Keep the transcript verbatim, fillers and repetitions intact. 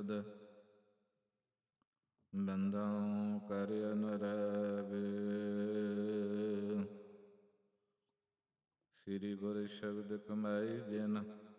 ਤੁਧ ਬੰਦਾਂ ਕਰ ਅਨੁਰਾਗ। ਸ੍ਰੀ ਗੁਰ ਸ਼ਬਦ ਕਮਾਈ ਜਿਨ